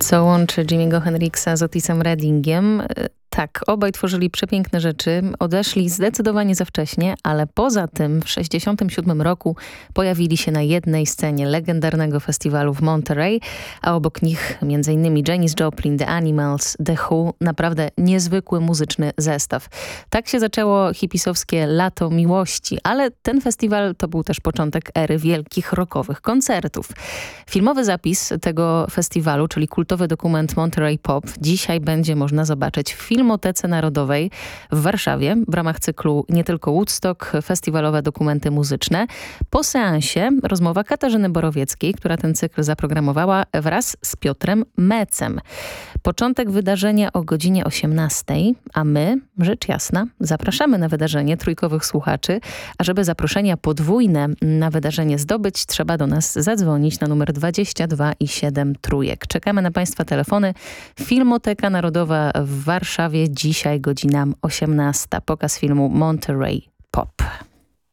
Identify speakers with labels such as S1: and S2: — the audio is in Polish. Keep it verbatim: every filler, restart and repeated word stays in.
S1: Co łączy Jimmy'ego Hendrixa z Otisem Reddingiem? Tak, obaj tworzyli przepiękne rzeczy, odeszli zdecydowanie za wcześnie, ale poza tym w sześćdziesiątym siódmym roku pojawili się na jednej scenie legendarnego festiwalu w Monterey, a obok nich między innymi Janis Joplin, The Animals, The Who, naprawdę niezwykły muzyczny zestaw. Tak się zaczęło hipisowskie lato miłości, ale ten festiwal to był też początek ery wielkich rockowych koncertów. Filmowy zapis tego festiwalu, czyli kultowy dokument Monterey Pop, dzisiaj będzie można zobaczyć w Filmotece Narodowej w Warszawie w ramach cyklu Nie tylko Woodstock, festiwalowe dokumenty muzyczne. Po seansie rozmowa Katarzyny Borowieckiej, która ten cykl zaprogramowała wraz z Piotrem Mecem. Początek wydarzenia o godzinie osiemnastej, a my, rzecz jasna, zapraszamy na wydarzenie trójkowych słuchaczy, a żeby zaproszenia podwójne na wydarzenie zdobyć, trzeba do nas zadzwonić na numer dwadzieścia dwa i siedem trójek. Czekamy na Państwa telefony. Filmoteka Narodowa w Warszawie, dzisiaj godzina osiemnasta. Pokaz filmu Monterey Pop.